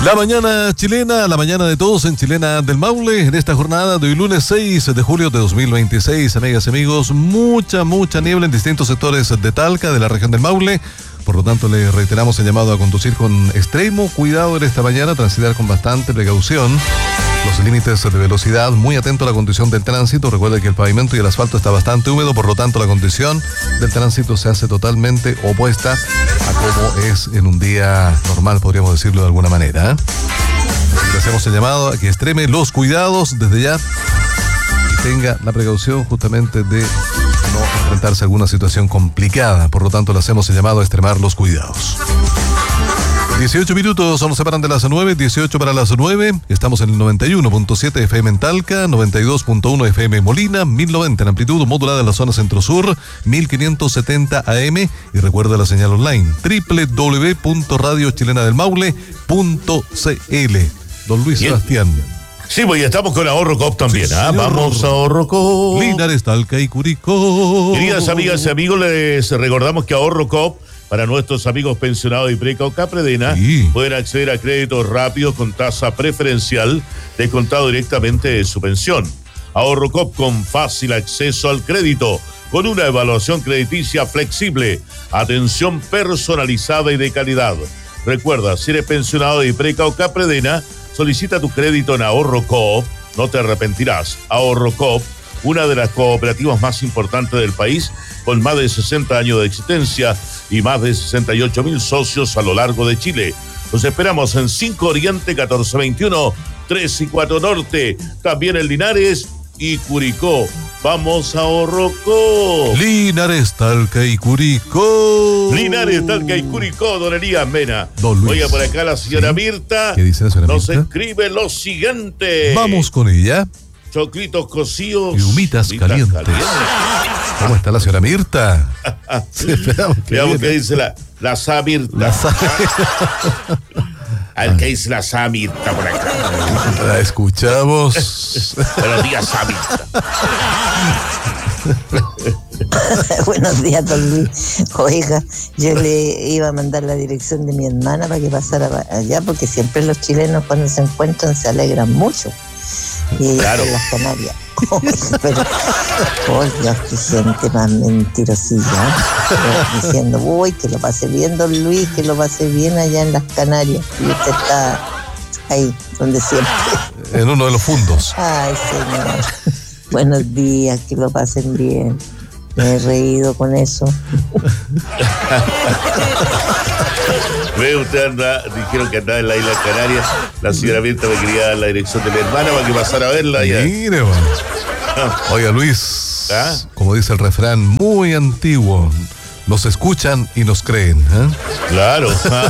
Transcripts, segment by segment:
La mañana chilena, la mañana de todos en Chilena del Maule, en esta jornada de hoy lunes 6 de julio de 2026, amigas y amigos, mucha niebla en distintos sectores de Talca, de la región del Maule. Por lo tanto, le reiteramos el llamado a conducir con extremo cuidado en esta mañana, transitar con bastante precaución. Los límites de velocidad, muy atento a la condición del tránsito. Recuerde que el pavimento y el asfalto está bastante húmedo, por lo tanto la condición del tránsito se hace totalmente opuesta a como es en un día normal, podríamos decirlo de alguna manera, ¿eh? Le hacemos el llamado a que extreme los cuidados desde ya y tenga la precaución justamente de no enfrentarse a alguna situación complicada. Por lo tanto, le hacemos el llamado a extremar los cuidados. 18 minutos nos separan de las 9, 18 para las 9. Estamos en el 91.7 FM en Talca, 92.1 FM en Molina, 1090 en amplitud modulada en la zona centro-sur, 1570 AM. Y recuerda la señal online, www.radiochilenadelmaule.cl. Don Luis Sebastián. Sí, pues ya estamos con Ahorro Coop también, ¿ah? Sí, vamos a Ahorro Coop. Linares, Talca y Curicó. Queridas amigas y amigos, les recordamos que Ahorro Coop, para nuestros amigos pensionados de Preca o Capredena, sí, pueden acceder a créditos rápidos con tasa preferencial descontado directamente de su pensión. Ahorro Coop con fácil acceso al crédito, con una evaluación crediticia flexible, atención personalizada y de calidad. Recuerda, si eres pensionado de Preca o Capredena, solicita tu crédito en Ahorro Coop, no te arrepentirás. Ahorro Coop, una de las cooperativas más importantes del país, con más de 60 años de existencia y más de 68.000 socios a lo largo de Chile. Los esperamos en 5 Oriente, 1421, 3 y 4 Norte, también en Linares y Curicó. Vamos a Ahorro Coop. Linares, Talca y Curicó. Linares, Talca y Curicó, don Elías Mena. Don Luis. Oiga, por acá la señora ¿sí? Mirta. ¿Qué dice la señora nos Mirta? escribe lo siguiente. Vamos con ella. Choclitos cocidos y humitas calientes. ¿Cómo está la señora Mirta? Sí, veamos qué dice la Samirta. A ver qué dice la Samirta por acá. La escuchamos. Buenos días, Samirta. Buenos días, don Luis. Oiga, yo le iba a mandar la dirección de mi hermana para que pasara allá, porque siempre los chilenos cuando se encuentran se alegran mucho. Y claro, en las Canarias. Pero, oiga, qué gente más mentirosilla, diciendo, uy, que lo pase bien, don Luis, que lo pase bien allá en las Canarias. Y usted está ahí, donde siempre. En uno de los fundos. Ay, señor. Buenos días, que lo pasen bien. Me he reído con eso. Ve, usted dijeron que andaba en la isla Canarias. La señora Mirta me quería dar la dirección de mi hermana para que pasara a verla allá. Mire, man. Oiga, Luis, ¿ah? Como dice el refrán muy antiguo, nos escuchan y nos creen, ¿eh? Claro.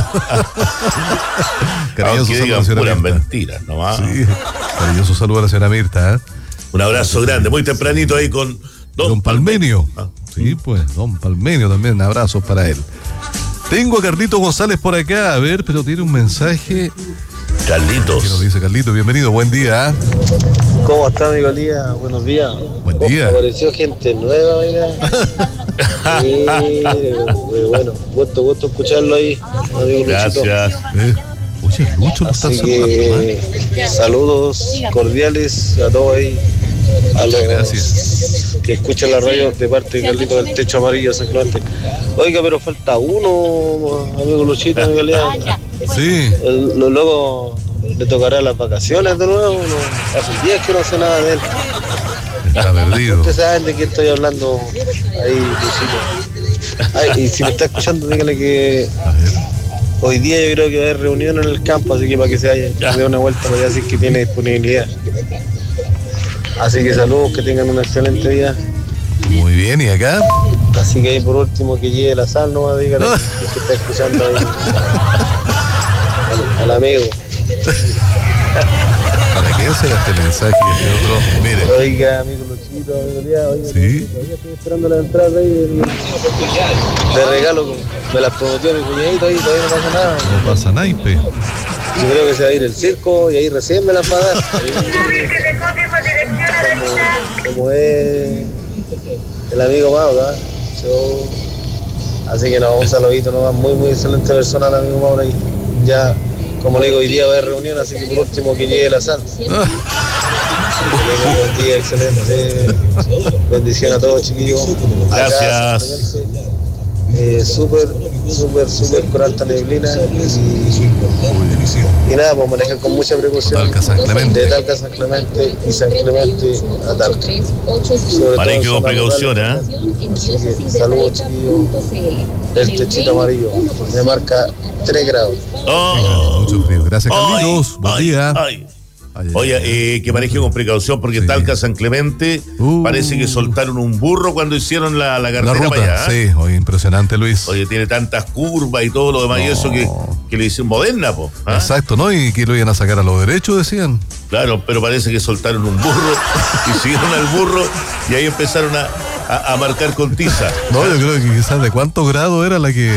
Cariñoso saludo a la señora Mirta. Mentiras nomás. Sí, cariñoso saludo a la señora Mirta, ¿eh? Un abrazo grande, muy tempranito ahí con Don Palmenio. Sí, pues, Don Palmenio también, abrazos para él. Tengo a Carlito González por acá, a ver, pero tiene un mensaje. Carlitos. ¿Qué nos dice Carlito? Bienvenido, buen día. ¿Cómo está, amigo Elías? Buenos días. Buen día. Apareció gente nueva, mira. Sí, bueno, gusto escucharlo ahí, amigo. Gracias. Oye, Lucho lo está saludando. Saludos cordiales a todos ahí. A los gracias. Que escuchan la radio de parte de Carlito del Techo Amarillo San Clemente. Oiga, pero falta uno, amigo Luchito, amigo Elías. Sí. Los locos le tocará las vacaciones de nuevo. Hace días que no sé nada de él. Está perdido. Ustedes saben de qué estoy hablando ahí, Luchito. Ay, y si me está escuchando, dígale que hoy día yo creo que va a haber reunión en el campo, así que para que se vaya, dé una vuelta para allá, así que tiene disponibilidad. Así que saludos, que tengan un excelente día. Muy bien, ¿y acá? Así que ahí por último que llegue la sal, no dígale que está escuchando ahí al amigo. ¿Para qué hacer este mensaje y este otro? Mire. Oiga, amigo Luchito, amigo Elías, oiga, sí. Todavía estoy esperando la entrada ahí de regalo, me las prometió mi cuñadito ahí, todavía no pasa nada. No pasa naipe. Yo creo que se va a ir el circo y ahí recién me la va a dar. Como es el amigo Mauro, ¿eh? Así que no, un saludito nomás, muy excelente persona el amigo Mauro ahí. Ya como le digo, hoy día va a haber reunión, así que por último que llegue la sal. Buen día, excelente. Bendición a todos, chiquillos. Gracias. Súper con alta neblina y nada, pues manejar con mucha precaución. Talca, San Clemente. De Talca a San Clemente y San Clemente a Talca. Maneje con precaución, ¿eh? Saludos, chiquillos. El techito amarillo me marca 3 grados. Mucho frío. Gracias, Carlitos. Buen día. Oye, que maneje con precaución porque Sí. Talca San Clemente parece que soltaron un burro cuando hicieron la La carretera ruta, para allá. sí, oye, impresionante, Luis. Oye, tiene tantas curvas y todo lo demás y eso que le dicen moderna, po. ¿Ah? Exacto, ¿no? Y que lo iban a sacar a lo derecho, decían. Claro, pero parece que soltaron un burro y siguieron al burro y ahí empezaron a marcar con tiza. No, yo creo que quizás de cuántos grados era la que...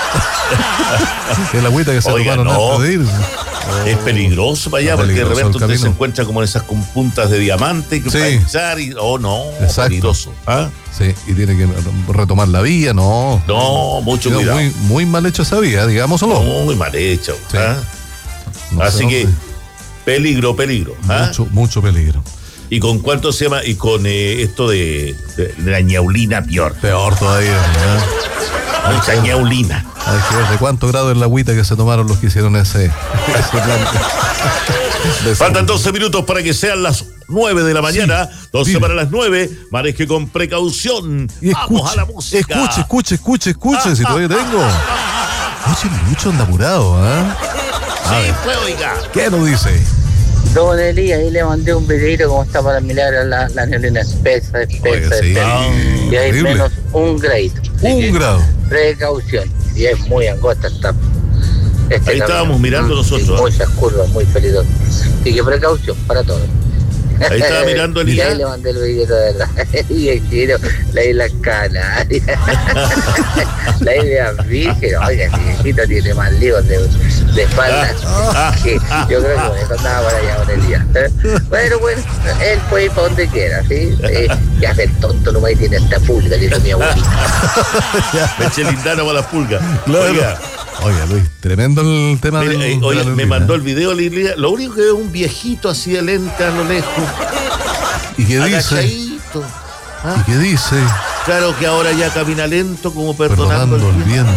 el agüita que se Oiga, tomaron no. antes de ir. Es peligroso para allá Está porque de peligroso repente el usted se camino. encuentra como en esas con puntas de diamante que Sí. para echar y... Oh, no, Exacto. peligroso. ¿Ah? Sí, y tiene que retomar la vía, no. No, mucho Quedó cuidado. muy mal hecho esa vía, digámoslo. Muy mal hecho. Sí. ¿Ah? No sé Así que, dónde. peligro. ¿Ah? Mucho peligro. ¿Y con cuánto se llama? Y con esto de la ñaulina peor. Peor todavía, ¿verdad? Mucha ñaulina. Hay que ver de cuántos grados es la agüita que se tomaron los que hicieron ese plan. Faltan 12 minutos para que sean las 9 de la mañana. 12 dime. para las 9. Maneje con precaución. Y Vamos a la música. Escuche, si todavía tengo. Oye, mucho anda apurado, ¿ah? A ver, Pues, oiga. ¿qué nos dice? Don Elías, ahí le mandé un videito como está para mirar la neblina espesa. Oiga, sí. Y hay Horrible. menos un gradito. Así Un que, grado. Precaución. Y es muy angosta esta. Ahí estábamos mirando nosotros. Muchas curvas, muy peligrosas. Así que precaución para todos. Ahí estaba mirando el Y día. ahí le mandé el videito de verdad. Y el chino, la isla Canarias. La isla Virgen. Oiga, el viejito tiene más líos de espalda. Que yo creo que eso andaba para allá con el día. Bueno, él puede ir para donde quiera, ¿sí? Ya hace el tonto nomás y tiene esta pulga, le dice mi abuelita. Me eché lindano para las pulgas. Claro. Oiga, Luis, tremendo el tema Mire, de oye, la me neblina. mandó el video Lilia. Lo único que es un viejito así de lente a lo lejos. ¿Y qué dice? Agachadito. ¿Y qué dice? Claro que ahora ya camina lento como perdonando Perdonando el viento.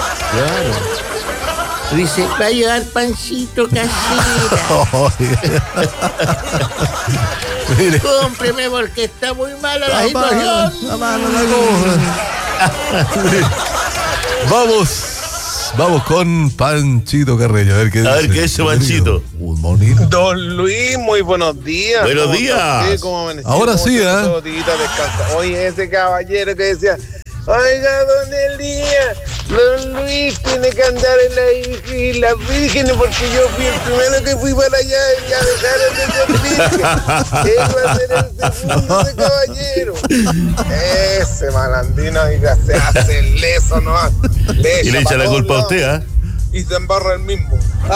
Claro. Dice, va a llevar pancito casera. Mire. Cómpreme porque está muy mala la Está mala, situación. está mala la cosa. Vamos con Panchito Carreño. A ver qué A dice. ver qué dice Panchito. Good morning. Don Luis, muy buenos días. Buenos ¿Cómo días. está usted? ¿Cómo amaneció? Ahora ¿Cómo sí, está ¿eh? todo, tiguita? Descansa. Oye, ese caballero que decía, oiga, don Elías, don Luis tiene que andar en la Isla Vírgenes porque yo fui el primero que fui para allá y ya dejaron de ser virgen. Él va a ser el segundo ese caballero. Ese malandrino, oiga, se hace leso, ¿no? Y le echa la culpa a usted, ¿ah? Y se embarra el mismo.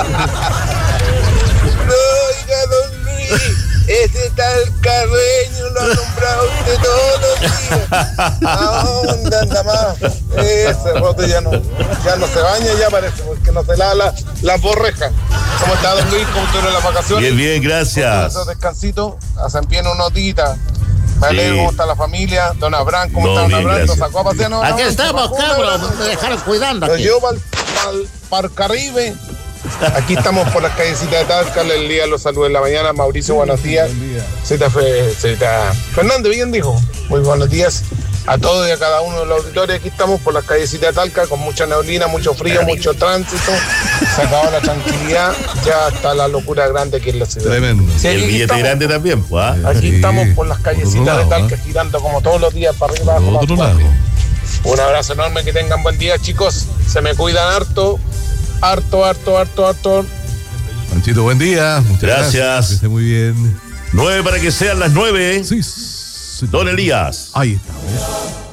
Oiga, don Luis, ese tal Carreño lo ha nombrado usted todos los días. ¿A dónde anda más? Ese roto ya no se baña, ya parece, porque no se lava la borreja. ¿Cómo está, don Luis? ¿Cómo estuvieron las vacaciones? Bien, gracias. Esos descansitos, hacen bien unos días. Me Sí. alegro, ¿cómo está la familia? Don Abraham, ¿cómo No, está don bien, Abraham? ¿Lo gracias. sacó a pasear? ¿No? Aquí ¿No? estamos, ¿Se cabros, me dejaron cuidando Lo aquí. llevo para el Caribe. Aquí estamos por las callecitas de Talca. El día los saludos en la mañana. Mauricio, buenos días. Zeta Fernández, bien dijo. Muy buenos días a todos y a cada uno de los auditores. Aquí estamos por las callecitas de Talca con mucha neblina, mucho frío, mucho tránsito. Se acabó la tranquilidad. Ya está la locura grande aquí en la ciudad. Tremendo. Sí, El aquí billete estamos. grande también, pues. ¿Ah? Aquí Sí, estamos por las callecitas por otro de lado, Talca, girando como todos los días para arriba. Por abajo, otro para lado. abajo. Un abrazo enorme, que tengan buen día, chicos. Se me cuidan harto. Harto. Panchito, buen día. Muchas Gracias. Que esté muy bien. 9 para que sean las 9. Sí. Don Elías. Ahí está.